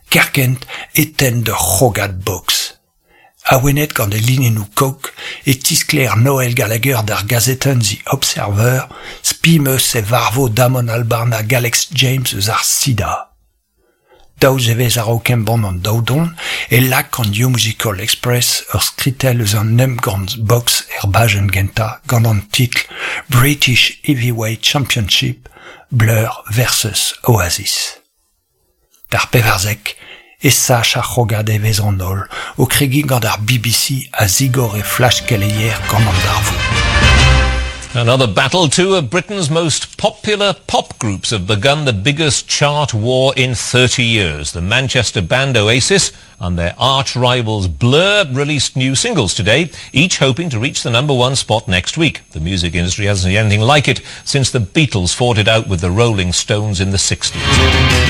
kerkent eten de c'hrogad box. Awenet gant e linenou kok, e tiskler Noel Gallagher d'ar gazetenn The Observer, spimeus e varvo Damon Albarn a Galex James eus ar sida. Daouz evez a raoken bon an daoudon, e lak an New Musical Express ur skritel eus an gant box bajen genta gant an titl British Heavyweight Championship, Blur versus Oasis. D'ar pevarzek, e sach ar c'hrogad evez an ol, o kregi gant ar BBC a zigor e flash keleier gant an darvo. Another battle. Two of Britain's most popular pop groups have begun the biggest chart war in 30 years. The Manchester band Oasis and their arch rivals Blur released new singles today, each hoping to reach the #1 spot next week. The music industry hasn't seen anything like it since the Beatles fought it out with the Rolling Stones in the 60s.